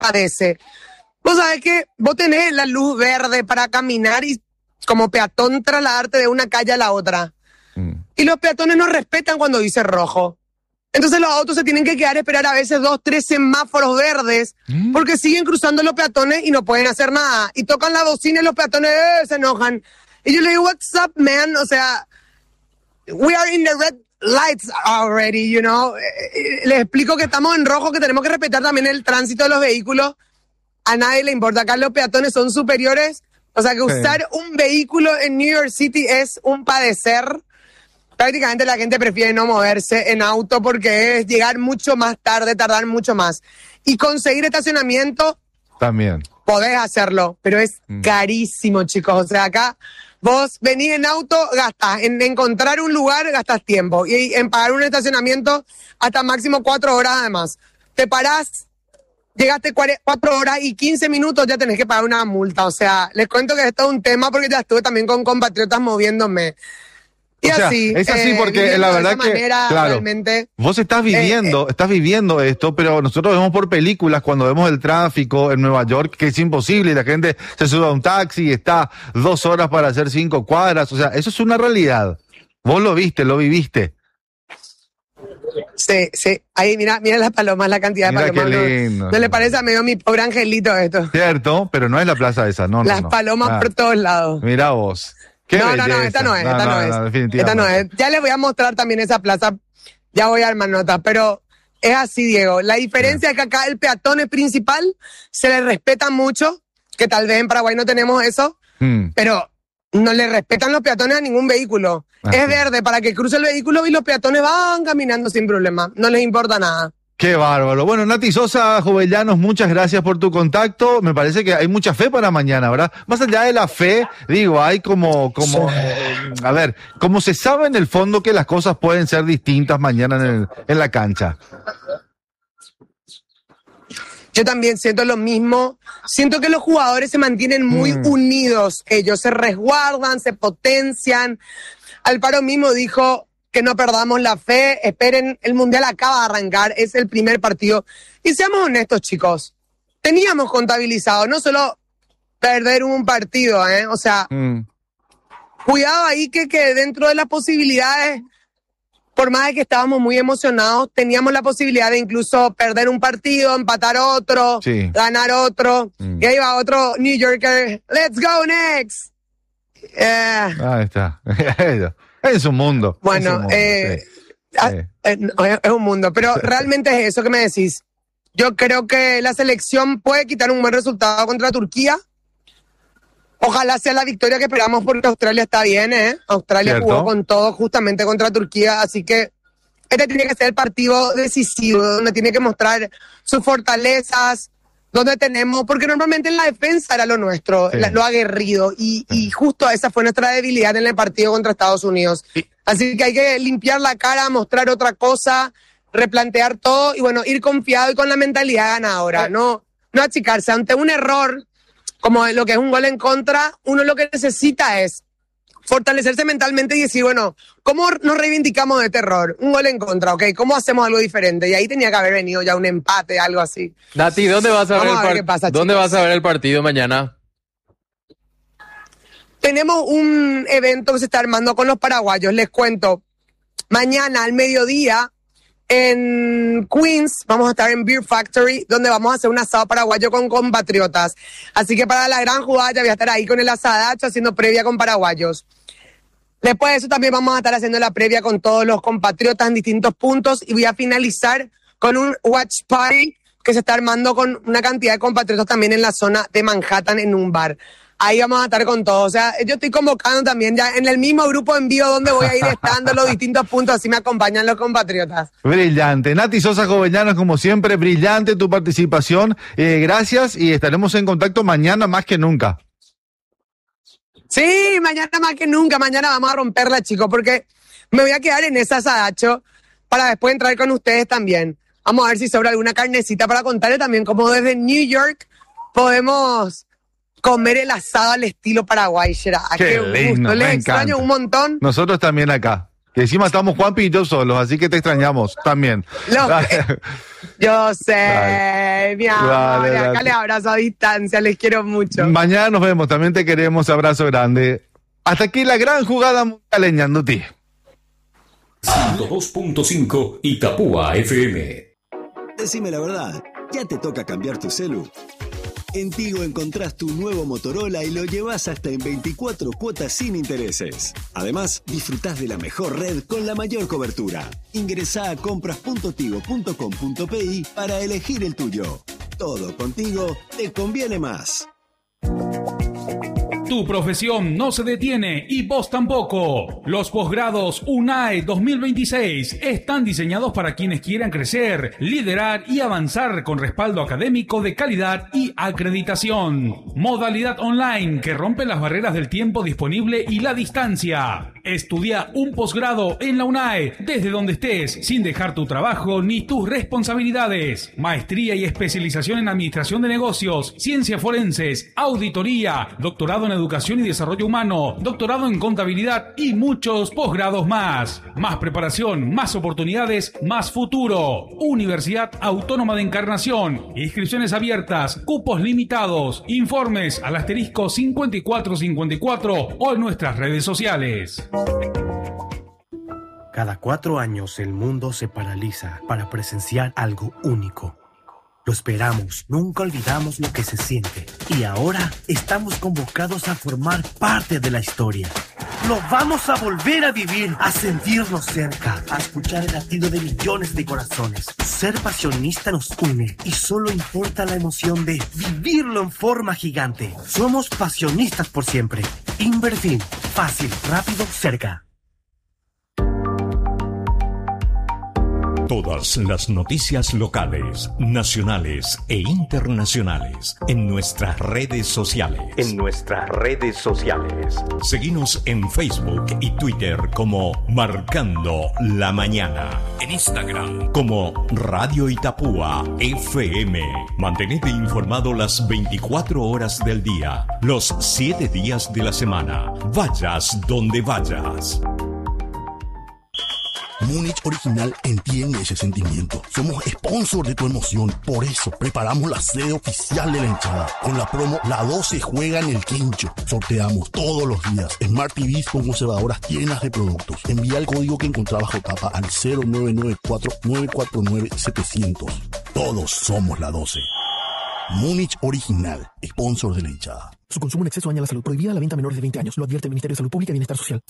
padece. Vos sabés que vos tenés la luz verde para caminar y como peatón trasladarte de una calle a la otra. Y los peatones no respetan cuando dice rojo. Entonces los autos se tienen que quedar a esperar a veces 2, 3 semáforos verdes porque siguen cruzando los peatones y no pueden hacer nada. Y tocan la bocina y los peatones se enojan. Y yo le digo, what's up, man? O sea, we are in the red lights already, you know. Les explico que estamos en rojo, que tenemos que respetar también el tránsito de los vehículos. A nadie le importa. Acá los peatones son superiores. O sea, que usar un vehículo en New York City es un padecer. Prácticamente la gente prefiere no moverse en auto porque es llegar mucho más tarde, tardar mucho más. Y conseguir estacionamiento, también podés hacerlo, pero es carísimo, chicos. O sea, acá vos venís en auto, gastás. En encontrar un lugar, gastás tiempo. Y en pagar un estacionamiento, hasta máximo 4 horas además. Te parás, llegaste 4 horas y 15 minutos, ya tenés que pagar una multa. O sea, les cuento que esto es un tema porque ya estuve también con compatriotas moviéndome. Y o sea, así, es así porque la verdad que, claro, realmente, vos estás viviendo esto, pero nosotros vemos por películas cuando vemos el tráfico en Nueva York, que es imposible y la gente se sube a un taxi y está 2 horas para hacer 5 cuadras. O sea, eso es una realidad. Vos lo viste, lo viviste. Sí. Ahí, mira las palomas, la cantidad Mira de palomas. qué lindo. ¿No le parece a medio mi pobre angelito esto? Cierto, pero no es la plaza esa, no. Las palomas por todos lados. Mira vos. No, esta no es. Esta no es. Ya les voy a mostrar también esa plaza. Ya voy a armar nota, pero es así, Diego. La diferencia es que acá el peatón es principal, se le respeta mucho, que tal vez en Paraguay no tenemos eso, pero no le respetan los peatones a ningún vehículo. Es verde para que cruce el vehículo y los peatones van caminando sin problema. No les importa nada. Qué bárbaro. Bueno, Nati Sosa Jovellanos, muchas gracias por tu contacto. Me parece que hay mucha fe para mañana, ¿verdad? Más allá de la fe, digo, hay como se sabe en el fondo que las cosas pueden ser distintas mañana en la cancha. Yo también siento lo mismo. Siento que los jugadores se mantienen muy unidos. Ellos se resguardan, se potencian. Alfaro mismo dijo que no perdamos la fe, esperen, el Mundial acaba de arrancar, es el primer partido. Y seamos honestos, chicos, teníamos contabilizado, no solo perder un partido, o sea, cuidado ahí que dentro de las posibilidades, por más de que estábamos muy emocionados, teníamos la posibilidad de incluso perder un partido, empatar otro, ganar otro, y ahí va otro New Yorker, let's go next. Ahí está. Es un mundo. Bueno, es un mundo, pero realmente es eso que me decís. Yo creo que la selección puede quitar un buen resultado contra Turquía. Ojalá sea la victoria que esperamos porque Australia está bien, Australia jugó con todo justamente contra Turquía, así que este tiene que ser el partido decisivo, donde tiene que mostrar sus fortalezas, donde tenemos, porque normalmente en la defensa era lo nuestro, lo aguerrido, y justo esa fue nuestra debilidad en el partido contra Estados Unidos. Así que hay que limpiar la cara, mostrar otra cosa, replantear todo, y bueno, ir confiado y con la mentalidad ganadora, no achicarse ante un error, como lo que es un gol en contra. Uno lo que necesita es fortalecerse mentalmente y decir, bueno, ¿cómo nos reivindicamos de este error? Un gol en contra, ¿ok? ¿Cómo hacemos algo diferente? Y ahí tenía que haber venido ya un empate, algo así. Nati, ¿dónde vas a ver el partido mañana? Tenemos un evento que se está armando con los paraguayos, les cuento. Mañana al mediodía en Queens vamos a estar en Beer Factory, donde vamos a hacer un asado paraguayo con compatriotas. Así que para la gran jugada ya voy a estar ahí con el asadacho haciendo previa con paraguayos. Después de eso también vamos a estar haciendo la previa con todos los compatriotas en distintos puntos y voy a finalizar con un watch party que se está armando con una cantidad de compatriotas también en la zona de Manhattan en un bar. Ahí vamos a estar con todos. O sea, yo estoy convocando también ya en el mismo grupo en vivo donde voy a ir estando los distintos puntos, así me acompañan los compatriotas. Brillante. Nati Sosa Jovellanos, como siempre, brillante tu participación. Gracias y estaremos en contacto mañana más que nunca. Sí, mañana más que nunca. Mañana vamos a romperla, chicos, porque me voy a quedar en ese asadacho para después entrar con ustedes también. Vamos a ver si sobra alguna carnecita para contarles también cómo desde New York podemos comer el asado al estilo paraguay. Qué gusto. lindo, Les extraño un montón. Nosotros también acá. Que encima estamos Juanpi y yo solos, así que te extrañamos también. Yo sé, mi amor, acá les abrazo a distancia, les quiero mucho. Mañana nos vemos, también te queremos, abrazo grande. Hasta aquí la gran jugada mundial, Ñandutí. 102.5 Itapúa FM. Decime la verdad, ¿ya te toca cambiar tu celu? En Tigo encontrás tu nuevo Motorola y lo llevas hasta en 24 cuotas sin intereses. Además, disfrutás de la mejor red con la mayor cobertura. Ingresá a compras.tigo.com.pi para elegir el tuyo. Todo contigo te conviene más. Tu profesión no se detiene y vos tampoco. Los posgrados UNAE 2026 están diseñados para quienes quieran crecer, liderar y avanzar con respaldo académico de calidad y acreditación. Modalidad online que rompe las barreras del tiempo disponible y la distancia. Estudia un posgrado en la UNAE desde donde estés, sin dejar tu trabajo ni tus responsabilidades. Maestría y especialización en administración de negocios, ciencias forenses, auditoría, doctorado en educación y desarrollo humano, doctorado en contabilidad y muchos posgrados más. Más preparación, más oportunidades, más futuro. Universidad Autónoma de Encarnación. Inscripciones abiertas, cupos limitados. Informes al asterisco 5454 o en nuestras redes sociales. Cada 4 años el mundo se paraliza para presenciar algo único. Lo esperamos, nunca olvidamos lo que se siente. Y ahora estamos convocados a formar parte de la historia. Lo vamos a volver a vivir, a sentirnos cerca, a escuchar el latido de millones de corazones. Ser pasionista nos une y solo importa la emoción de vivirlo en forma gigante. Somos pasionistas por siempre. Inverfin, fácil, rápido, cerca. Todas las noticias locales, nacionales e internacionales en nuestras redes sociales. Seguinos en Facebook y Twitter como Marcando la Mañana. En Instagram como Radio Itapúa FM. Mantenete informado las 24 horas del día, los 7 días de la semana. Vayas donde vayas. Múnich Original entiende ese sentimiento. Somos sponsor de tu emoción. Por eso preparamos la sede oficial de la hinchada. Con la promo La 12 juega en el quincho. Sorteamos todos los días Smart TVs con conservadoras llenas de productos. Envía el código que encontrás bajo tapa al 0994-949-700. Todos somos la 12. Múnich Original, sponsor de la hinchada. Su consumo en exceso daña la salud. Prohibida la venta a menores de 20 años. Lo advierte el Ministerio de Salud Pública y Bienestar Social.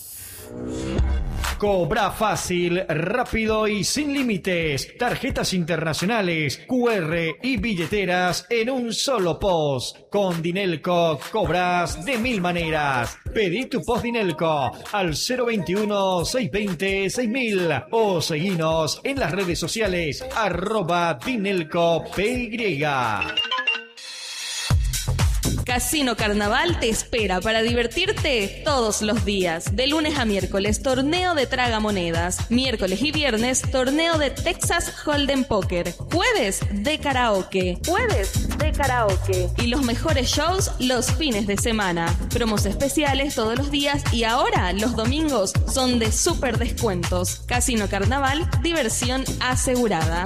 Cobra fácil, rápido y sin límites. Tarjetas internacionales, QR y billeteras en un solo post. Con Dinelco cobras de 1000 maneras. Pedí tu post Dinelco al 021-620-6000 o seguinos en las redes sociales @DinelcoPY. Casino Carnaval te espera para divertirte todos los días. De lunes a miércoles, torneo de tragamonedas. Miércoles y viernes, torneo de Texas Hold'em Poker. Jueves de karaoke. Y los mejores shows los fines de semana. Promos especiales todos los días y ahora los domingos son de súper descuentos. Casino Carnaval, diversión asegurada.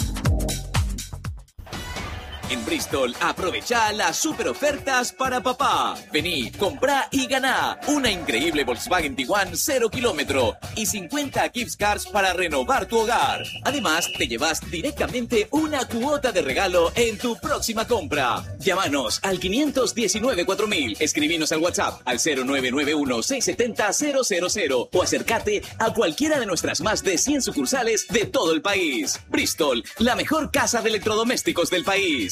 En Bristol, aprovecha las super ofertas para papá. Vení, comprá y ganá una increíble Volkswagen Tiguan 0 kilómetro y 50 gift cards para renovar tu hogar. Además, te llevas directamente una cuota de regalo en tu próxima compra. Llámanos al 519-4000, escribinos al WhatsApp al 0991-670-000 o acércate a cualquiera de nuestras más de 100 sucursales de todo el país. Bristol, la mejor casa de electrodomésticos del país.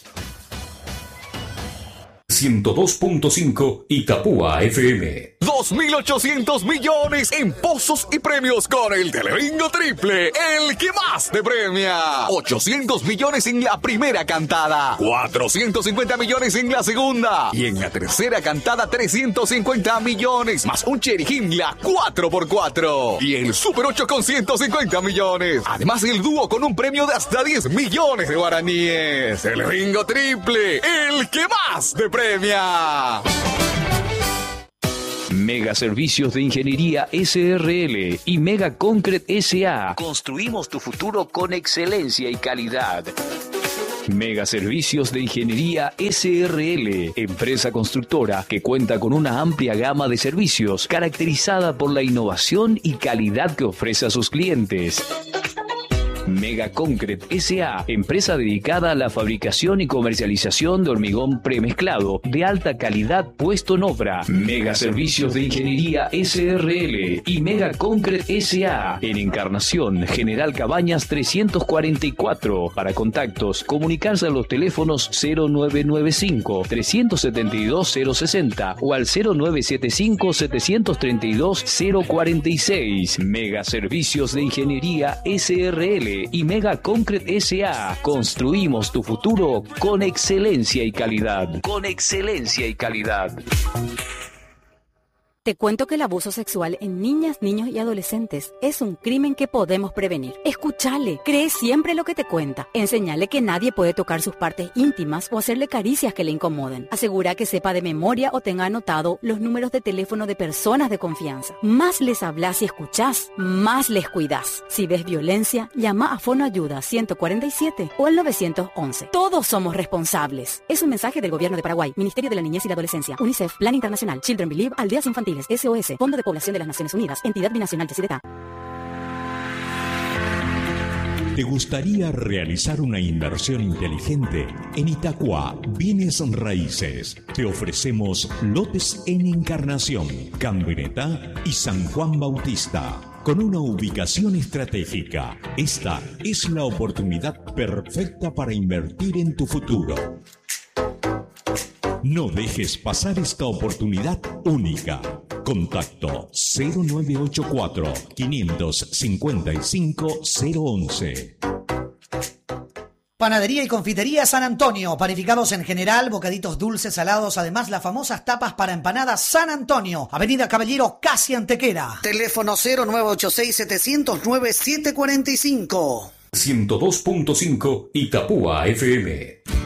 102.5 Itapúa FM. 2.800 millones en pozos y premios con el Telebingo Triple, el que más te premia. 800 millones en la primera cantada, 450 millones en la segunda y en la tercera cantada 350 millones, más un Cherry Himla 4x4 y el Super 8 con 150 millones. Además el dúo con un premio de hasta 10 millones de guaraníes. Telebingo Triple, el que más te premia. Mega Servicios de Ingeniería SRL y Mega Concrete S.A. Construimos tu futuro con excelencia y calidad. Mega Servicios de Ingeniería SRL, empresa constructora que cuenta con una amplia gama de servicios caracterizada por la innovación y calidad que ofrece a sus clientes. Mega Concrete S.A., empresa dedicada a la fabricación y comercialización de hormigón premezclado de alta calidad puesto en obra. Mega Servicios de Ingeniería SRL y Mega Concrete S.A. en Encarnación, General Cabañas 344. Para contactos, comunicarse a los teléfonos 0995-372-060 o al 0975-732-046. Mega Servicios de Ingeniería SRL y Mega Concrete S.A. Construimos tu futuro con excelencia y calidad. Con excelencia y calidad. Te cuento que el abuso sexual en niñas, niños y adolescentes es un crimen que podemos prevenir. Escúchale, cree siempre lo que te cuenta. Enséñale que nadie puede tocar sus partes íntimas o hacerle caricias que le incomoden. Asegura que sepa de memoria o tenga anotado los números de teléfono de personas de confianza. Más les hablas y escuchás, más les cuidás. Si ves violencia, llama a Fono Ayuda 147 o al 911. Todos somos responsables. Es un mensaje del Gobierno de Paraguay, Ministerio de la Niñez y la Adolescencia, UNICEF, Plan Internacional, Children Believe, Aldeas Infantiles, SOS, Fondo de Población de las Naciones Unidas, Entidad Binacional Yacyretá. ¿Te gustaría realizar una inversión inteligente? En Itacua, Bienes Raíces. Te ofrecemos lotes en Encarnación, Cambreta y San Juan Bautista. Con una ubicación estratégica, esta es la oportunidad perfecta para invertir en tu futuro. No dejes pasar esta oportunidad única. Contacto 0984-555-011. Panadería y confitería San Antonio, panificados en general, bocaditos dulces, salados, además las famosas tapas para empanadas San Antonio, Avenida Caballero, casi Antequera. Teléfono 0986-709-745. 102.5 Itapúa FM.